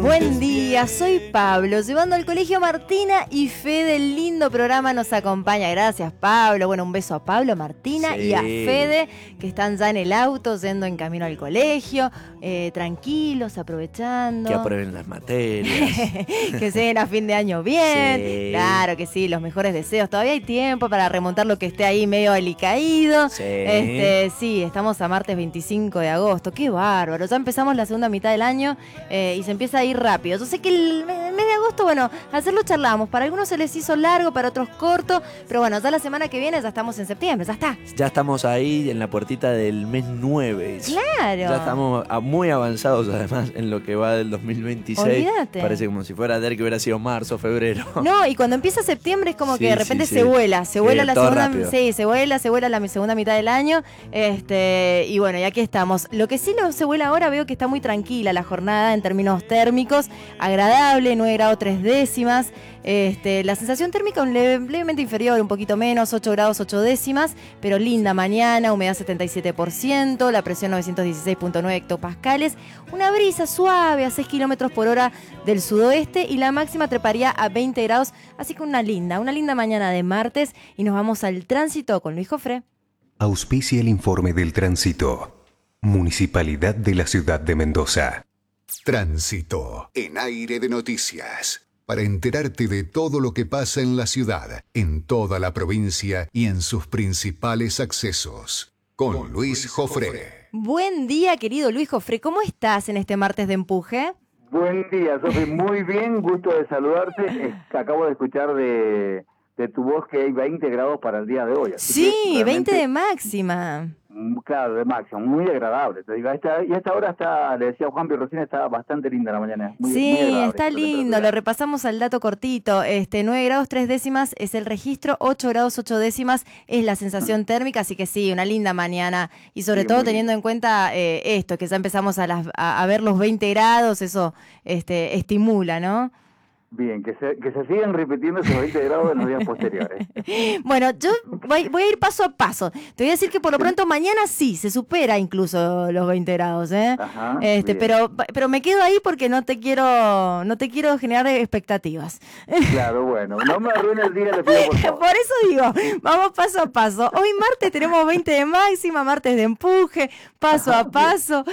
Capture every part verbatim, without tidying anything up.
Buen día, soy Pablo, llevando al colegio Martina y Fede. El lindo programa nos acompaña. Gracias, Pablo. Bueno, un beso a Pablo, Martina sí. y a Fede, que están ya en el auto, yendo en camino al colegio, eh, tranquilos, aprovechando. Que aprueben las materias. Que lleguen a fin de año bien. Sí. Claro que sí, los mejores deseos. Todavía hay tiempo para remontar lo que esté ahí medio alicaído. Sí. Este, sí, estamos a martes veinticinco de agosto. Qué bárbaro. Ya empezamos la segunda mitad del año eh, y se empieza a ir rápido. Yo sé que el mes de agosto, bueno, hacerlo charlamos. Para algunos se les hizo largo, para otros corto. Pero bueno, ya la semana que viene ya estamos en septiembre, ya está. Ya estamos ahí en la puertita del mes nueve. Claro. Ya estamos muy avanzados además en lo que va del dos mil veintiséis. Olvídate. Parece como si fuera ayer que hubiera sido marzo, febrero. No, y cuando empieza septiembre es como Sí, que de repente sí, se sí. vuela. Se vuela Sí, la todo segunda. rápido. Sí, se vuela, se vuela la segunda mitad del año. Este, y bueno, y aquí estamos. Lo que sí no se vuela ahora, veo que está muy tranquila la jornada en términos térmicos. Agradable, nueve grados tres décimas. Este, la sensación térmica un leve, levemente inferior, un poquito menos, ocho grados ocho décimas, pero linda mañana, humedad setenta y siete por ciento, la presión novecientos dieciséis punto nueve hectopascales, una brisa suave a seis kilómetros por hora del sudoeste y la máxima treparía a veinte grados, así que una linda, una linda mañana de martes y nos vamos al tránsito con Luis Jofré. Auspicia el informe del tránsito. Municipalidad de la Ciudad de Mendoza. Tránsito en Aire de Noticias. Para enterarte de todo lo que pasa en la ciudad, en toda la provincia y en sus principales accesos. Con Luis Jofré. Buen día, querido Luis Jofré. ¿Cómo estás en este martes de empuje? Buen día, Sofi. Muy bien, gusto de saludarte. Es que acabo de escuchar de, de tu voz que hay veinte grados para el día de hoy. Así Sí, realmente, veinte de máxima. Claro, de máximo, muy agradable. Te digo, a esta, y a esta hora está, le decía a Juanpi recién, está bastante linda la mañana. Muy, Sí, muy agradable, está la lindo, temperatura. lo repasamos al dato cortito. Este, nueve grados tres décimas es el registro, ocho grados ocho décimas es la sensación térmica, así que sí, una linda mañana. Y sobre Sí, todo muy teniendo en cuenta eh, esto, que ya empezamos a, las, a, a ver los veinte grados, eso este, estimula, ¿no? Bien, que se, que se sigan repitiendo esos veinte grados en los días posteriores. Bueno, yo voy, voy a ir paso a paso. Te voy a decir que por lo pronto mañana sí, se supera incluso los veinte grados, ¿eh? Ajá, este, bien. pero, pero me quedo ahí porque no te quiero, no te quiero generar expectativas. Claro, bueno, no me arruine el día, le pido por favor. Por eso digo, vamos paso a paso. Hoy martes tenemos veinte de máxima, martes de empuje, paso a paso.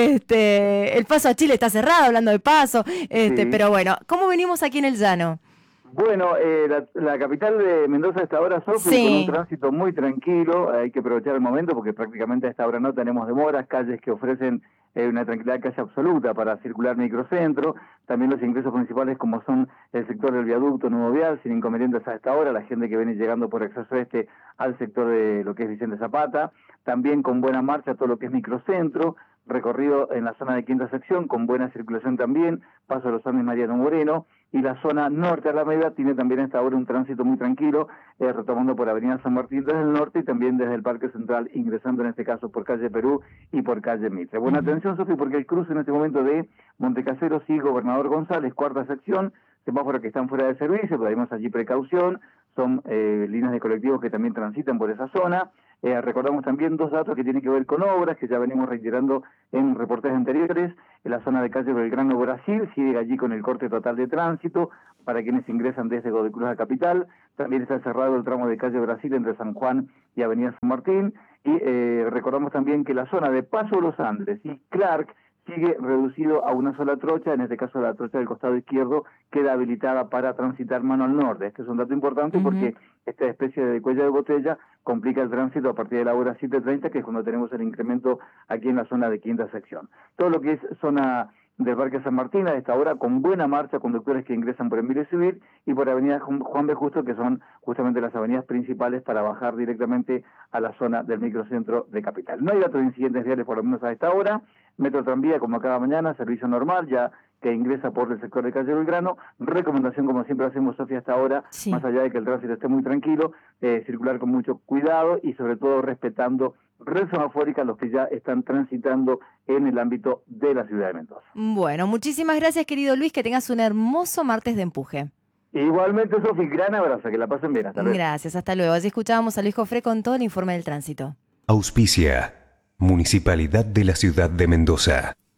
Este, el paso a Chile está cerrado, hablando de paso. Este, Sí. pero bueno, ¿cómo venimos aquí en el llano? Bueno, eh, la, la capital de Mendoza a esta hora, Sofi, Sí. con un tránsito muy tranquilo. Hay que aprovechar el momento porque prácticamente a esta hora no tenemos demoras, calles que ofrecen eh, una tranquilidad casi absoluta para circular microcentro. También los ingresos principales como son el sector del viaducto Nuevo Vial, sin inconvenientes a esta hora, la gente que viene llegando por acceso este al sector de lo que es Vicente Zapata. También con buena marcha todo lo que es microcentro, recorrido en la zona de quinta sección, con buena circulación también, paso de los Andes Mariano Moreno, y la zona norte de Alameda tiene también a esta hora un tránsito muy tranquilo, eh, retomando por Avenida San Martín desde el norte y también desde el Parque Central, ingresando en este caso por calle Perú y por calle Mitre. Buena Ujú. atención, Sofi, porque el cruce en este momento de Montecaseros y Gobernador González, cuarta sección, semáforos que están fuera de servicio, pero tenemos allí precaución, son eh, líneas de colectivos que también transitan por esa zona. Eh, recordamos también dos datos que tienen que ver con obras, que ya venimos reiterando en reportes anteriores. En la zona de calle Belgrano, Brasil, sigue allí con el corte total de tránsito para quienes ingresan desde Godoy Cruz a Capital. También está cerrado el tramo de calle Brasil entre San Juan y Avenida San Martín. Y eh, recordamos también que la zona de Paso de los Andes y Clark sigue reducido a una sola trocha, en este caso la trocha del costado izquierdo queda habilitada para transitar mano al norte. Este es un dato importante Ujú. porque esta especie de cuello de botella complica el tránsito a partir de la hora siete treinta, que es cuando tenemos el incremento aquí en la zona de quinta sección. Todo lo que es zona del Parque San Martín a esta hora con buena marcha, conductores que ingresan por Emilio Civil y por Avenida Juan B. Justo, que son justamente las avenidas principales para bajar directamente a la zona del microcentro de Capital. No hay datos de incidentes viales por lo menos a esta hora. Metro Tranvía como cada mañana, servicio normal, ya que ingresa por el sector de calle Belgrano. Recomendación, como siempre hacemos, Sofía, hasta ahora, Sí. más allá de que el tránsito esté muy tranquilo, eh, circular con mucho cuidado y sobre todo respetando red semafórica los que ya están transitando en el ámbito de la ciudad de Mendoza. Bueno, muchísimas gracias, querido Luis, que tengas un hermoso martes de empuje. Igualmente, Sofi, gran abrazo, que la pasen bien. Hasta luego. Gracias, hasta luego. Así escuchábamos a Luis Jofré con todo el informe del tránsito. Auspicia. Municipalidad de la Ciudad de Mendoza.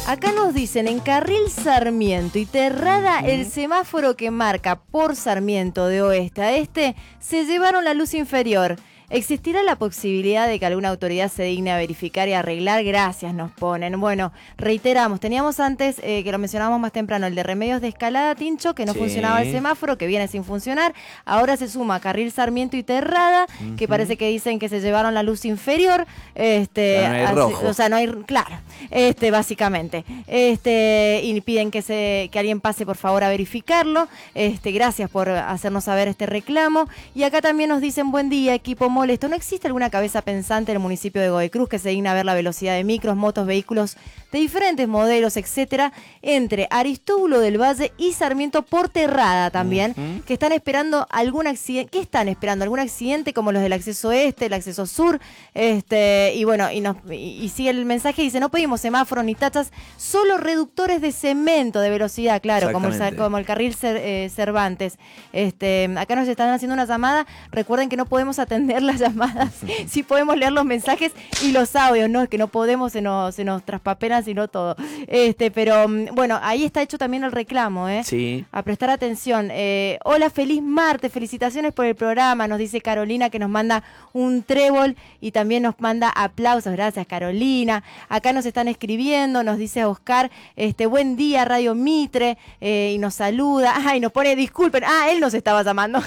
Acá nos dicen, en Carril Sarmiento y Terrada, uh-huh. el semáforo que marca por Sarmiento de oeste a este, se llevaron la luz inferior. ¿Existirá la posibilidad de que alguna autoridad se digne a verificar y arreglar? Gracias, nos ponen. Bueno, reiteramos, teníamos antes, eh, que lo mencionábamos más temprano, el de Remedios de Escalada, Tincho, que no sí. funcionaba el semáforo, que viene sin funcionar. Ahora se suma Carril Sarmiento y Terrada, uh-huh. que parece que dicen que se llevaron la luz inferior. Este, no hay así, rojo. O sea, no hay, claro, este, básicamente. Este, y piden que, se, que alguien pase, por favor, a verificarlo. Este, gracias por hacernos saber este reclamo. Y acá también nos dicen, buen día, equipo molesto. ¿No existe alguna cabeza pensante en el municipio de Godoy Cruz que se digna a ver la velocidad de micros, motos, vehículos de diferentes modelos, etcétera, entre Aristóbulo del Valle y Sarmiento por Terrada también, uh-huh. que están esperando algún accidente? ¿Qué están esperando? ¿Algún accidente como los del acceso este, el acceso sur? Este, y bueno, y, nos, y, y sigue el mensaje, dice, no pedimos semáforos ni tachas, solo reductores de cemento de velocidad, claro, como el, como el carril Cer, eh, Cervantes. Este, acá nos están haciendo una llamada, recuerden que no podemos atender las llamadas, sí podemos leer los mensajes y los audios, no, es que no podemos, se nos, se nos traspapelan, sino todo. Este, pero bueno, ahí está hecho también el reclamo, ¿eh? Sí. A prestar atención. Eh, hola, feliz martes, felicitaciones por el programa, nos dice Carolina, que nos manda un trébol y también nos manda aplausos. Gracias, Carolina. Acá nos están escribiendo, nos dice Oscar, este, buen día, Radio Mitre, eh, y nos saluda. Ah, y nos pone, disculpen, ah, él nos estaba llamando.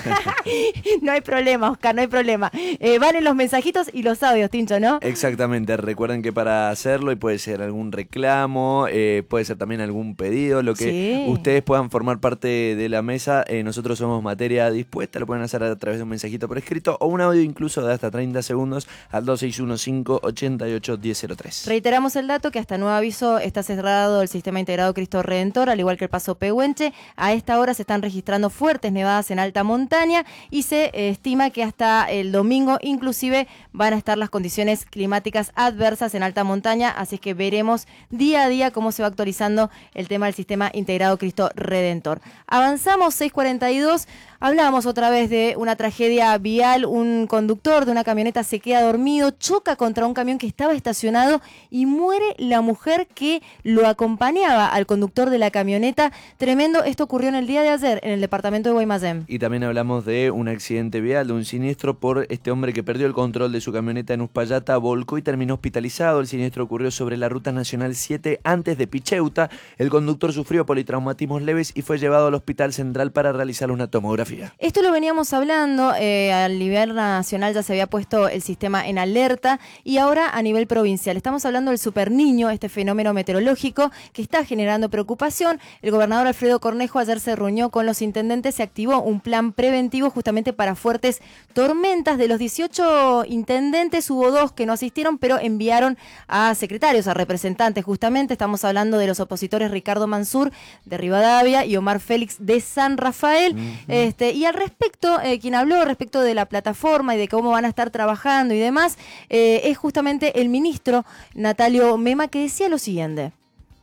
No hay problema, Oscar, no hay problema. Eh, valen los mensajitos y los audios, Tincho, ¿no? Exactamente, recuerden que para hacerlo, y puede ser algún reclamo, eh, puede ser también algún pedido, lo que sí. ustedes puedan formar parte de la mesa, eh, nosotros somos materia dispuesta, lo pueden hacer a través de un mensajito por escrito o un audio incluso de hasta treinta segundos al dos seis uno cinco, ocho ocho, uno cero cero tres. Reiteramos el dato que hasta nuevo aviso está cerrado el sistema integrado Cristo Redentor, al igual que el paso Pehuenche. A esta hora se están registrando fuertes nevadas en alta montaña y se eh, estima que hasta el domingo inclusive van a estar las condiciones climáticas adversas en alta montaña, así es que veremos día a día cómo se va actualizando el tema del sistema integrado Cristo Redentor. Avanzamos, seis cuarenta y dos. Hablábamos otra vez de una tragedia vial, un conductor de una camioneta se queda dormido, choca contra un camión que estaba estacionado y muere la mujer que lo acompañaba al conductor de la camioneta. Tremendo, esto ocurrió en el día de ayer en el departamento de Guaymallén. Y también hablamos de un accidente vial, de un siniestro por este hombre que perdió el control de su camioneta en Uspallata, volcó y terminó hospitalizado. El siniestro ocurrió sobre la Ruta Nacional siete antes de Picheuta. El conductor sufrió politraumatismos leves y fue llevado al Hospital Central para realizar una tomografía. Esto lo veníamos hablando, eh, a nivel nacional ya se había puesto el sistema en alerta y ahora a nivel provincial. Estamos hablando del superniño, este fenómeno meteorológico que está generando preocupación. El gobernador Alfredo Cornejo ayer se reunió con los intendentes, se activó un plan preventivo justamente para fuertes tormentas. De los dieciocho intendentes hubo dos que no asistieron, pero enviaron a secretarios, a representantes justamente. Estamos hablando de los opositores Ricardo Mansur de Rivadavia y Omar Félix de San Rafael. Uh-huh. Este, y al respecto, eh, quien habló respecto de la plataforma y de cómo van a estar trabajando y demás, eh, es justamente el ministro Natalio Mema, que decía lo siguiente.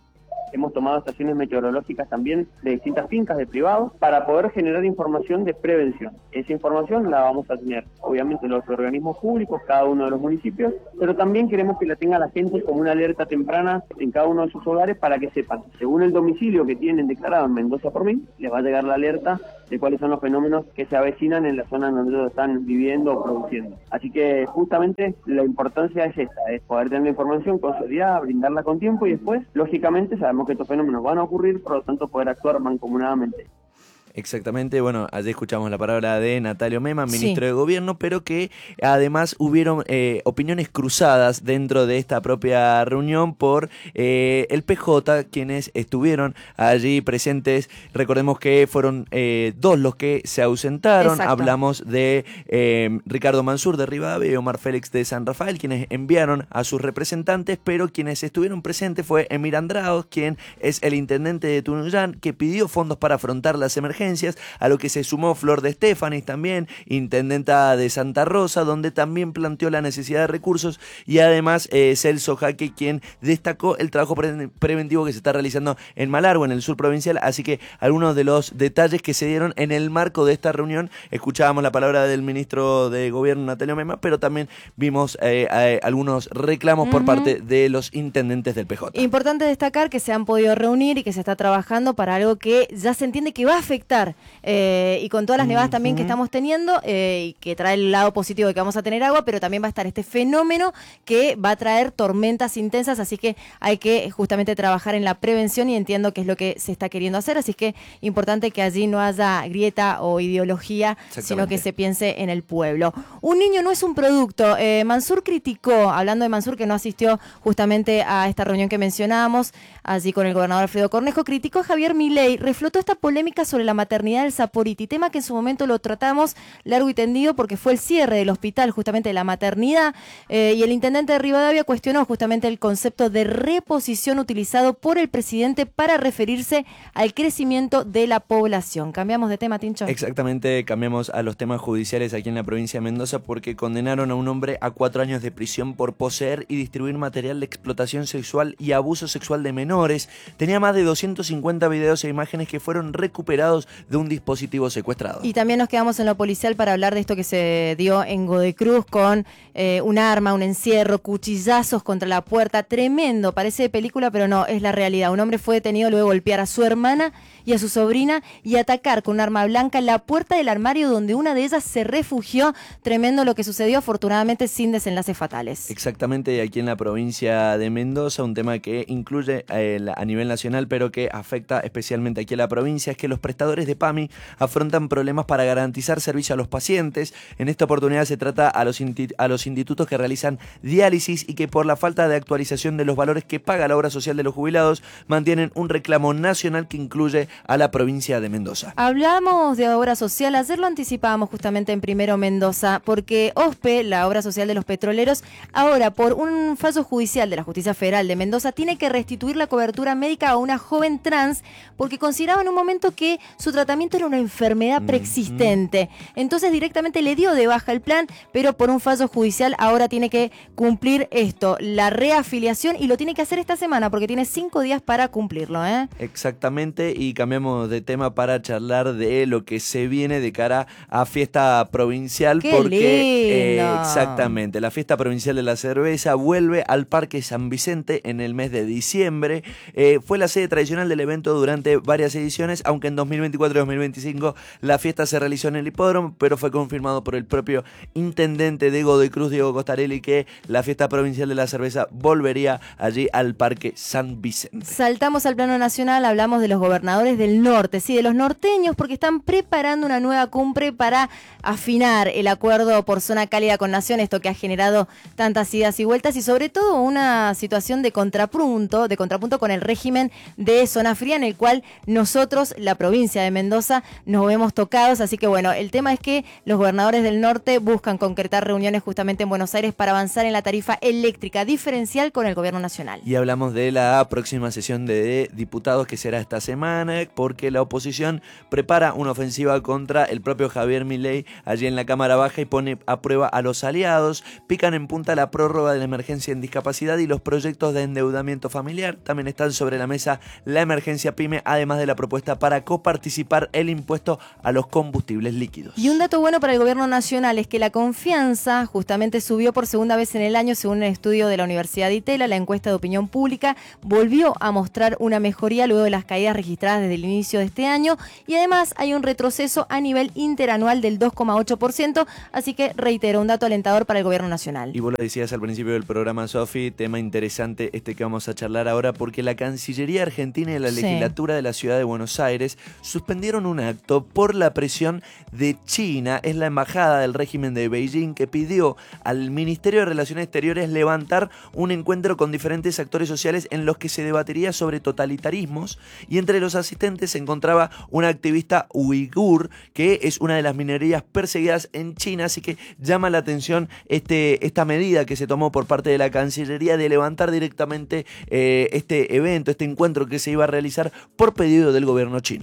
Hemos tomado estaciones meteorológicas también de distintas fincas de privados para poder generar información de prevención. Esa información la vamos a tener, obviamente, los organismos públicos, cada uno de los municipios, pero también queremos que la tenga la gente como una alerta temprana en cada uno de sus hogares para que sepan, según el domicilio que tienen declarado en Mendoza por mí, les va a llegar la alerta de cuáles son los fenómenos que se avecinan en la zona donde ellos están viviendo o produciendo. Así que justamente la importancia es esta, es poder tener la información consolidada, brindarla con tiempo y después, lógicamente, sabemos que estos fenómenos van a ocurrir, por lo tanto poder actuar mancomunadamente. Exactamente, bueno, ayer escuchamos la palabra de Natalio Mema, ministro sí. de Gobierno, pero que además hubieron eh, opiniones cruzadas dentro de esta propia reunión por eh, el P J, quienes estuvieron allí presentes. Recordemos que fueron eh, dos los que se ausentaron. Exacto. Hablamos de eh, Ricardo Mansur de Rivadavia y Omar Félix de San Rafael, quienes enviaron a sus representantes, pero quienes estuvieron presentes fue Emir Andrados, quien es el intendente de Tunuyán, que pidió fondos para afrontar las emergencias diferencias, a lo que se sumó Flor de Estefanis también, intendenta de Santa Rosa, donde también planteó la necesidad de recursos, y además eh, Celso Jaque, quien destacó el trabajo pre preventivo que se está realizando en Malargüe, en el sur provincial. Así que algunos de los detalles que se dieron en el marco de esta reunión, escuchábamos la palabra del ministro de Gobierno, Natalio Mema, pero también vimos eh, eh, algunos reclamos uh-huh. por parte de los intendentes del P J. Importante destacar que se han podido reunir y que se está trabajando para algo que ya se entiende que va a afectar, eh, y con todas las nevadas uh-huh. también que estamos teniendo, eh, y que trae el lado positivo de que vamos a tener agua, pero también va a estar este fenómeno que va a traer tormentas intensas, así que hay que justamente trabajar en la prevención, y entiendo que es lo que se está queriendo hacer, así que importante que allí no haya grieta o ideología, sino que se piense en el pueblo. Un niño no es un producto. Eh, Mansur criticó, hablando de Mansur, que no asistió justamente a esta reunión que mencionábamos, allí con el gobernador Alfredo Cornejo, criticó a Javier Milei, reflotó esta polémica sobre la maternidad del Saporiti, tema que en su momento lo tratamos largo y tendido porque fue el cierre del hospital justamente de la maternidad, eh, y el intendente de Rivadavia cuestionó justamente el concepto de reposición utilizado por el presidente para referirse al crecimiento de la población. Cambiamos de tema, Tincho. Exactamente, cambiamos a los temas judiciales aquí en la provincia de Mendoza, porque condenaron a un hombre a cuatro años de prisión por poseer y distribuir material de explotación sexual y abuso sexual de menores. Tenía más de doscientos cincuenta videos e imágenes que fueron recuperados de un dispositivo secuestrado. Y también nos quedamos en lo policial para hablar de esto que se dio en Godecruz con eh, un arma, un encierro, cuchillazos contra la puerta. Tremendo, parece de película, pero no, es la realidad. Un hombre fue detenido luego de golpear a su hermana y a su sobrina y atacar con un arma blanca la puerta del armario donde una de ellas se refugió. Tremendo lo que sucedió, afortunadamente sin desenlaces fatales. Exactamente, aquí en la provincia de Mendoza, un tema que incluye eh, a nivel nacional, pero que afecta especialmente aquí a la provincia, es que los prestadores de PAMI afrontan problemas para garantizar servicio a los pacientes. En esta oportunidad se trata a los, a los institutos que realizan diálisis y que por la falta de actualización de los valores que paga la obra social de los jubilados, mantienen un reclamo nacional que incluye a la provincia de Mendoza. Hablamos de obra social, ayer lo anticipábamos justamente en Primero Mendoza, porque O S P E, la obra social de los petroleros, ahora por un fallo judicial de la Justicia Federal de Mendoza, tiene que restituir la cobertura médica a una joven trans porque consideraba en un momento que su tratamiento era una enfermedad preexistente. Entonces directamente le dio de baja el plan, pero por un fallo judicial ahora tiene que cumplir esto, la reafiliación, y lo tiene que hacer esta semana porque tiene cinco días para cumplirlo, ¿eh? Exactamente, y cambiamos de tema para charlar de lo que se viene de cara a fiesta provincial. ¡Qué porque lindo! Eh, exactamente, la fiesta provincial de la cerveza vuelve al Parque San Vicente en el mes de diciembre. Eh, fue la sede tradicional del evento durante varias ediciones, aunque en dos mil veinticuatro y dos mil veinticinco la fiesta se realizó en el hipódromo, pero fue confirmado por el propio intendente de Godecruz, Diego Costarelli, que la fiesta provincial de la cerveza volvería allí al Parque San Vicente. Saltamos al plano nacional, hablamos de los gobernadores del norte, sí, de los norteños, porque están preparando una nueva cumbre para afinar el acuerdo por zona cálida con Nación, esto que ha generado tantas idas y vueltas, y sobre todo una situación de contrapunto, de contrapunto con el régimen de zona fría, en el cual nosotros, la provincia de Mendoza, nos vemos tocados. Así que bueno, el tema es que los gobernadores del norte buscan concretar reuniones justamente en Buenos Aires para avanzar en la tarifa eléctrica diferencial con el gobierno nacional. Y hablamos de la próxima sesión de diputados que será esta semana, porque la oposición prepara una ofensiva contra el propio Javier Milei allí en la Cámara Baja y pone a prueba a los aliados. Pican en punta la prórroga de la emergencia en discapacidad y los proyectos de endeudamiento familiar. También están sobre la mesa la emergencia PYME, además de la propuesta para coparticipar el impuesto a los combustibles líquidos. Y un dato bueno para el gobierno nacional es que la confianza justamente subió por segunda vez en el año, según un estudio de la Universidad de Itela. La encuesta de opinión pública volvió a mostrar una mejoría luego de las caídas registradas desde el inicio de este año, y además hay un retroceso a nivel interanual del dos coma ocho por ciento, así que reitero, un dato alentador para el gobierno nacional. Y vos lo decías al principio del programa, Sofi, tema interesante este que vamos a charlar ahora, porque la Cancillería Argentina y la Sí. Legislatura de la Ciudad de Buenos Aires suspendieron un acto por la presión de China. Es la embajada del régimen de Beijing que pidió al Ministerio de Relaciones Exteriores levantar un encuentro con diferentes actores sociales en los que se debatiría sobre totalitarismos, y entre los asistentes se encontraba una activista uigur, que es una de las minorías perseguidas en China, así que llama la atención este, esta medida que se tomó por parte de la Cancillería de levantar directamente eh, este evento, este encuentro que se iba a realizar por pedido del gobierno chino. Y tremendo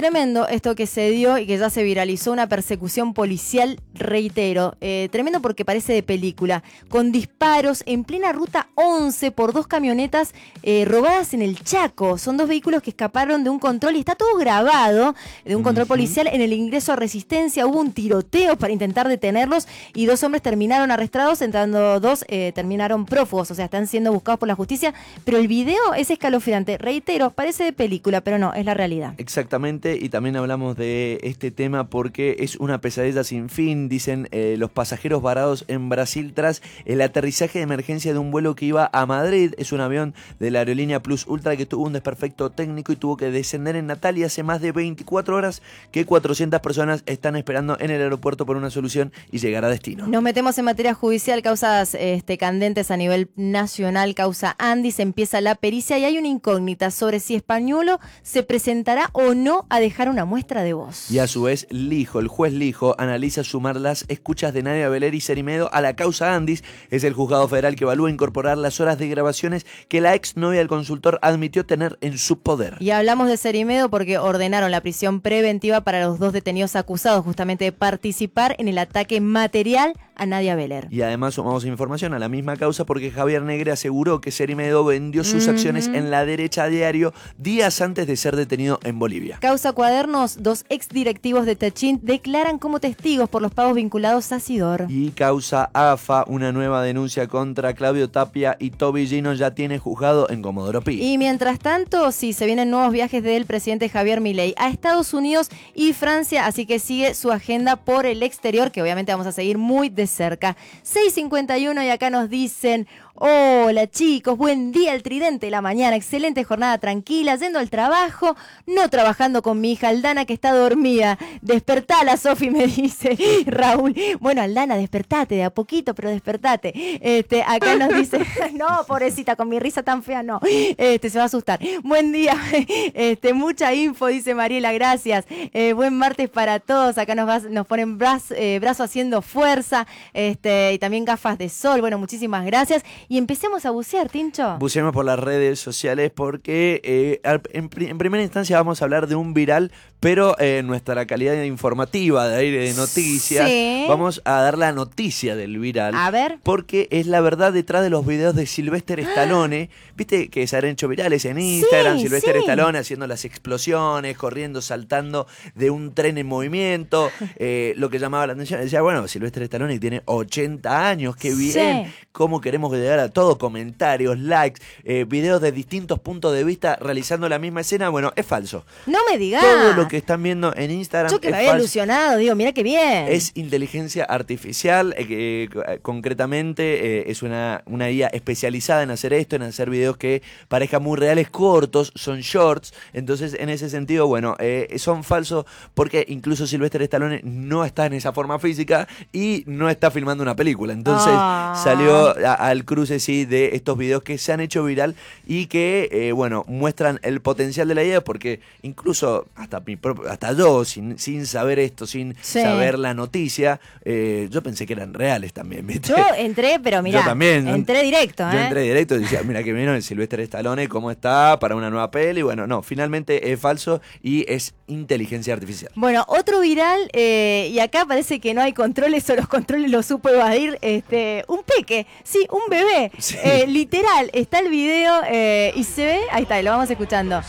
tremendo esto que se dio y que ya se viralizó, una persecución policial, reitero, eh, tremendo porque parece de película, con disparos en plena ruta once por dos camionetas eh, robadas en el Chaco. Son dos vehículos que escaparon de un control y está todo grabado, de un control uh-huh. policial. En el ingreso a Resistencia hubo un tiroteo para intentar detenerlos y dos hombres terminaron arrestados, entrando dos eh, terminaron prófugos, o sea, están siendo buscados por la justicia, pero el video es escalofriante, reitero, parece de película, pero no, es la realidad. Exactamente, y también hablamos de este tema porque es una pesadilla sin fin, dicen eh, los pasajeros varados en Brasil tras el aterrizaje de emergencia de un vuelo que iba a Madrid. Es un avión de la aerolínea Plus Ultra que tuvo un desperfecto técnico y tuvo que descender en Natal, y hace más de veinticuatro horas que cuatrocientas personas están esperando en el aeropuerto por una solución y llegar a destino. Nos metemos en materia judicial, causas este, candentes a nivel nacional, causa Andy, se empieza la pericia y hay una incógnita sobre si Españolo se presentará o no a dejar una muestra de voz. Y a su vez, Lijo, el juez Lijo, analiza sumar las escuchas de Nadia Beler y Cerimedo a la causa Andis. Es el juzgado federal que evalúa incorporar las horas de grabaciones que la exnovia del consultor admitió tener en su poder. Y hablamos de Cerimedo porque ordenaron la prisión preventiva para los dos detenidos acusados justamente de participar en el ataque material a Nadia Beler. Y además sumamos información a la misma causa porque Javier Negre aseguró que Cerimedo vendió sus mm-hmm. acciones en La Derecha a Diario días antes de ser detenido en Bolivia. Causa Cuadernos, dos exdirectivos de Techint declaran como testigos por los pagos vinculados a Sidor. Y causa A F A, una nueva denuncia contra Claudio Tapia y Tobillino ya tiene juzgado en Comodoro Pi. Y mientras tanto, sí, se vienen nuevos viajes del presidente Javier Milei a Estados Unidos y Francia, así que sigue su agenda por el exterior, que obviamente vamos a seguir muy de cerca. seis cincuenta y uno y acá nos dicen: hola chicos, buen día el tridente de la mañana, excelente jornada tranquila, yendo al trabajo, no trabajando con mi hija Aldana que está dormida. Despertala, Sofi, me dice Raúl. Bueno, Aldana, despertate de a poquito, pero despertate. Este, acá nos dice, no, pobrecita, con mi risa tan fea, no, este, se va a asustar. Buen día, este, mucha info, dice Mariela, gracias. Eh, buen martes para todos, acá nos, vas, nos ponen brazo, eh, brazo haciendo fuerza, este, y también gafas de sol. Bueno, muchísimas gracias. Y empecemos a bucear, Tincho. Buceemos por las redes sociales porque eh, en, en primera instancia vamos a hablar de un viral, pero en eh, nuestra calidad informativa de aire de noticias, sí. vamos a dar la noticia del viral. A ver. Porque es la verdad detrás de los videos de Sylvester Stallone. Viste que se han hecho virales en Instagram, sí, Sylvester sí. Stallone haciendo las explosiones, corriendo, saltando de un tren en movimiento. Eh, lo que llamaba la atención, decía, bueno, Sylvester Stallone tiene ochenta años, qué bien. Sí. Cómo queremos llegar a todo, comentarios, likes, eh, videos de distintos puntos de vista realizando la misma escena. Bueno, es falso. No me digas. Todo lo que están viendo en Instagram Yo que es me había falso. ilusionado, digo, mira qué bien. Es inteligencia artificial, eh, que eh, concretamente eh, es una, una I A especializada en hacer esto, en hacer videos que parezcan muy reales, cortos, son shorts. Entonces, en ese sentido, bueno, eh, son falsos porque incluso Sylvester Stallone no está en esa forma física y no está filmando una película. Entonces, ah. salió a, al cruce, sí, de estos videos que se han hecho viral y que, eh, bueno, muestran el potencial de la idea, porque incluso hasta mi propio, hasta yo, sin, sin saber esto, sin sí. saber la noticia, eh, yo pensé que eran reales también, ¿viste? Yo entré, pero mira, entré directo, ¿eh? Yo entré directo y decía, mira que vino el Sylvester Stallone, ¿cómo está? Para una nueva peli. Bueno, no, finalmente es falso y es inteligencia artificial. Bueno, otro viral, eh, y acá parece que no hay controles o los controles los supo evadir, este, un peque, sí, un bebé, sí. eh, literal, está el video eh, y se ve, ahí está, lo vamos escuchando.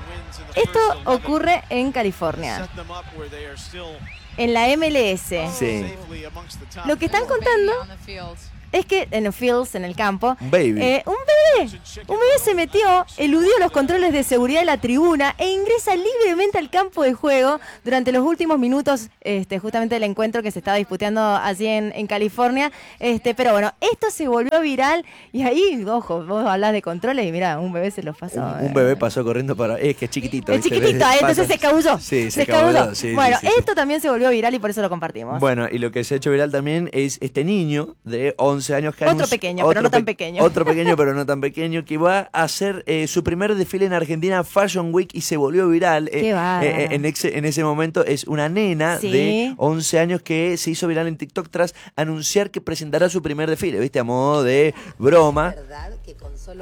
Esto ocurre en California, en la M L S. Sí. Lo que están contando es que en los fields, en el campo, un baby. Eh, un bebé, un bebé se metió, eludió los controles de seguridad de la tribuna e ingresa libremente al campo de juego durante los últimos minutos, este, justamente del encuentro que se estaba disputando allí en, en California. Este, pero bueno, esto se volvió viral y ahí, ojo, vos hablás de controles y mirá, un bebé se los pasó. Un, un bebé pasó corriendo para... Es que es chiquitito. Es chiquitito, eh, entonces se escabulló. Sí, se, se escabulló. Sí, bueno, sí, sí, esto sí. también se volvió viral y por eso lo compartimos. Bueno, y lo que se ha hecho viral también es este niño de once años que Otro pequeño, otro pero no tan pequeño. Otro pequeño, pero no tan pequeño, que va a hacer eh, su primer desfile en Argentina Fashion Week y se volvió viral. Qué eh, bárbaro. eh, en, ese, en ese momento es una nena ¿Sí? de once años que se hizo viral en TikTok tras anunciar que presentará su primer desfile, ¿viste? A modo de broma.